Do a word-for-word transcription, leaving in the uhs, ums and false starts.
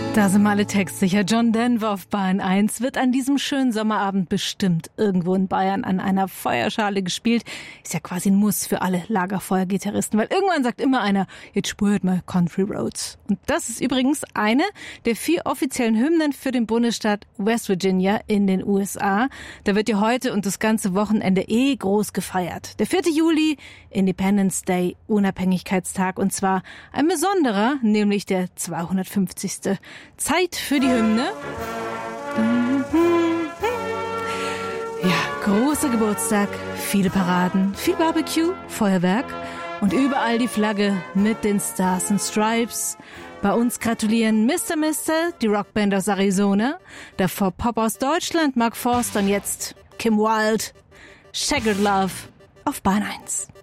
Da sind wir alle textsicher. John Denver auf Bayern eins wird an diesem schönen Sommerabend bestimmt irgendwo in Bayern an einer Feuerschale gespielt. Ist ja quasi ein Muss für alle Lagerfeuer-Gitarristen, weil irgendwann sagt immer einer, jetzt spürt mal Country Roads. Und das ist übrigens eine der vier offiziellen Hymnen für den Bundesstaat West Virginia in den U S A. Da wird ja heute und das ganze Wochenende eh groß gefeiert. Der vierte Juli, Independence Day, Unabhängigkeitstag, und zwar ein besonderer, nämlich der zweihundertfünfzigste Zeit für die Hymne. Ja, großer Geburtstag, viele Paraden, viel Barbecue, Feuerwerk und überall die Flagge mit den Stars and Stripes. Bei uns gratulieren Mister Mister, die Rockband aus Arizona, davor Pop aus Deutschland, Mark Forster und jetzt Kim Wilde, Shaggy Love auf Bahn eins.